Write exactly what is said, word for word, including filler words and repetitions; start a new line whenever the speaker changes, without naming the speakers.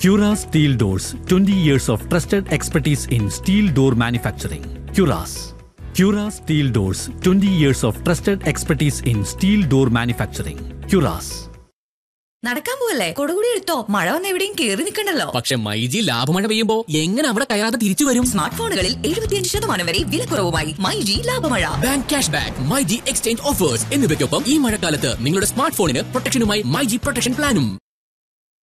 Cura Steel Doors, twenty years of trusted expertise in steel door manufacturing. Curas. Cura Steel Doors, twenty years of trusted expertise in steel door manufacturing. Curas.
നടക്കാൻ പോവല്ലേ? കൊടുകൂടി എടുത്തോ, മഴ വന്ന് എവിടെയും കേറി നിൽക്കണ്ടല്ലോ.
പക്ഷെ മൈജി ലാഭമഴ പെയ്യുമ്പോ എങ്ങനെ അവിടെ കയറാതെ തിരിച്ചു വരും?
സ്മാർട്ട് ഫോണുകളിൽ എഴുപത്തിയഞ്ച് ശതമാനം വരെ വിലക്കുറവുമായി myG ലാഭമഴ.
Bank cash back, myG exchange offers എന്നിവയ്ക്കൊപ്പം ഈ മഴക്കാലത്ത് നിങ്ങളുടെ സ്മാർട്ട് ഫോണിന് പ്രൊട്ടക്ഷനുമായി മൈജി പ്രൊട്ടക്ഷൻ പ്ലാനും.